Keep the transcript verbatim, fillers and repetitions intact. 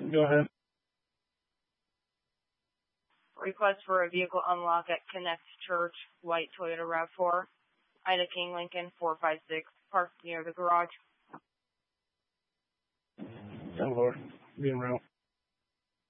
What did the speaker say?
Go ahead. Request for a vehicle unlock at Connect Church, white Toyota RAV four. Ida King Lincoln, four five six, parked near the garage. Oh, Lord. Being real.